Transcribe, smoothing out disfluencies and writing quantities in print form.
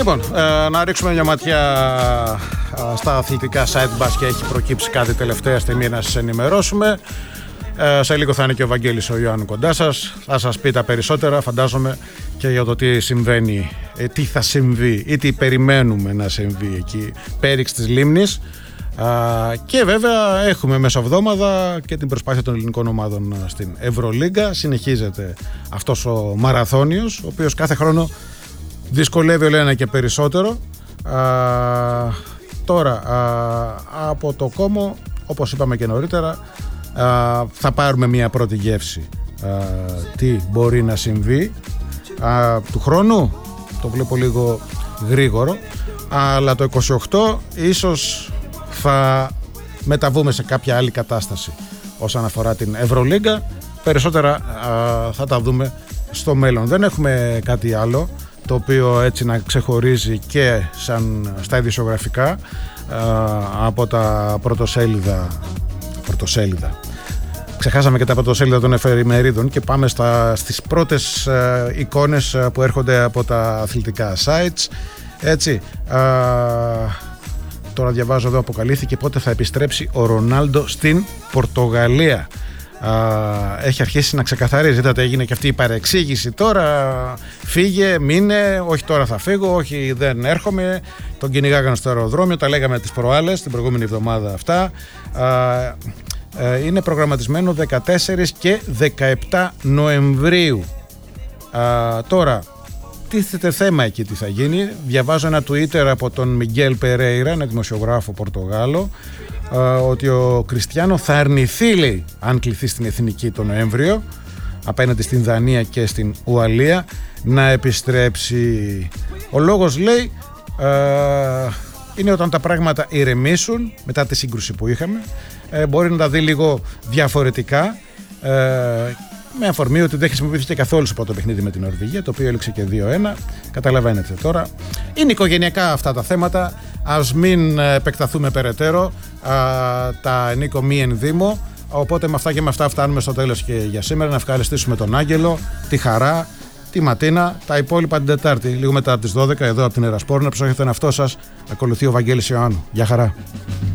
Λοιπόν, να ρίξουμε μια ματιά στα αθλητικά site, μπας και έχει προκύψει κάτι τελευταία στιγμή να σας ενημερώσουμε. Σε λίγο θα είναι και ο Βαγγέλης ο Ιωάννου κοντά σας. Θα σας πει τα περισσότερα, φαντάζομαι, και για το τι συμβαίνει, τι θα συμβεί ή τι περιμένουμε να συμβεί εκεί πέριξ της Λίμνης. Και βέβαια έχουμε μεσοβδόμαδα και την προσπάθεια των ελληνικών ομάδων στην Ευρωλίγκα. Συνεχίζεται αυτός ο μαραθώνιος, ο οποίος κάθε χρόνο δυσκολεύει όλο ένα και περισσότερο. Τώρα από το Κόμο, όπως είπαμε και νωρίτερα, θα πάρουμε μια πρώτη γεύση τι μπορεί να συμβεί του χρόνου. Το βλέπω λίγο γρήγορο, αλλά το 28 ίσως θα μεταβούμε σε κάποια άλλη κατάσταση όσον αφορά την Ευρωλίγκα. Περισσότερα θα τα δούμε στο μέλλον. Δεν έχουμε κάτι άλλο το οποίο έτσι να ξεχωρίζει και στα ειδησιογραφικά από τα πρωτοσέλιδα. Ξεχάσαμε και τα πρωτοσέλιδα των εφημερίδων και πάμε στις πρώτες εικόνες που έρχονται από τα αθλητικά sites. Έτσι, τώρα διαβάζω εδώ, αποκαλύφθηκε πότε θα επιστρέψει ο Ρονάλντο στην Πορτογαλία. Έχει αρχίσει να ξεκαθαρίζει. Είδατε, έγινε και αυτή η παρεξήγηση. Τώρα φύγε, μείνε, όχι τώρα θα φύγω, όχι δεν έρχομαι. Τον κυνηγάγανε στο αεροδρόμιο, τα λέγαμε τις προάλλες, την προηγούμενη εβδομάδα αυτά. Είναι προγραμματισμένο 14 και 17 Νοεμβρίου. Τώρα τίθεται θέμα εκεί τι θα γίνει. Διαβάζω ένα Twitter από τον Μιγγέλ Περέιρα, ένα δημοσιογράφο Πορτογάλο, ότι ο Κριστιάνο θα αρνηθεί, λέει, αν κληθεί στην Εθνική τον Νοέμβριο απέναντι στην Δανία και στην Ουαλία, να επιστρέψει. Ο λόγος, λέει, είναι όταν τα πράγματα ηρεμήσουν μετά τη σύγκρουση που είχαμε, μπορεί να τα δει λίγο διαφορετικά, με αφορμή ότι δεν χρησιμοποιήθηκε καθόλου στο πρώτο παιχνίδι με την Νορβηγία, το οποίο έληξε και 2-1. Καταλαβαίνετε τώρα. Είναι οικογενειακά αυτά τα θέματα. Ας μην επεκταθούμε περαιτέρω. Τα ανήκω μη ενδύμω. Οπότε με αυτά και με αυτά φτάνουμε στο τέλος και για σήμερα. Να ευχαριστήσουμε τον Άγγελο, τη Χαρά, τη Ματίνα, τα υπόλοιπα την Τετάρτη, λίγο μετά τις 12, εδώ από την Ερασπόρ. Να προσέχετε τον εαυτό σας. Ακολουθεί ο Βαγγέλης Ιωάννου. Γεια χαρά.